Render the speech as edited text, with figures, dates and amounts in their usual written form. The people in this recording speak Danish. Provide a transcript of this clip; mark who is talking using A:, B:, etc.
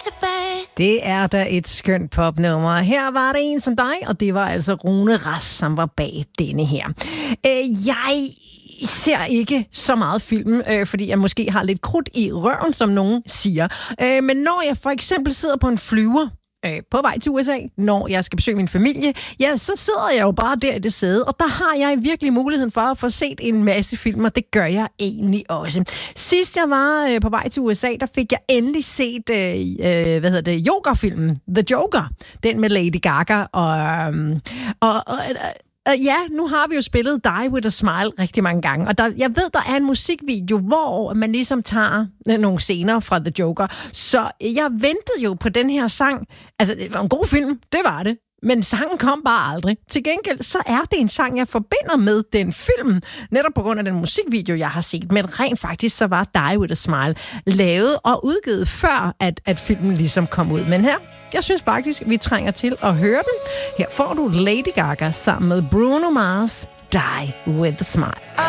A: Det er da et skønt popnummer. Her var det en som dig, og det var altså Rune Rask, som var bag denne her. Jeg ser ikke så meget film, fordi jeg måske har lidt krudt i røven, som nogen siger. Men når jeg for eksempel sidder på en flyver, på vej til USA, når jeg skal besøge min familie, ja, så sidder jeg jo bare der i det sæde, og der har jeg virkelig muligheden for at få set en masse film, og det gør jeg egentlig også. Sidst jeg var på vej til USA, der fik jeg endelig set, Joker-filmen, The Joker, den med Lady Gaga, ja, nu har vi jo spillet Die With A Smile rigtig mange gange, og jeg ved, der er en musikvideo, hvor man ligesom tager nogle scener fra The Joker, så jeg ventede jo på den her sang. Altså, det var en god film, det var det, men sangen kom bare aldrig. Til gengæld, så er det en sang, jeg forbinder med den film, netop på grund af den musikvideo, jeg har set, men rent faktisk, så var Die With A Smile lavet og udgivet før, at filmen ligesom kom ud. Men her, jeg synes faktisk, vi trænger til at høre den. Her får du Lady Gaga sammen med Bruno Mars, Die With A Smile.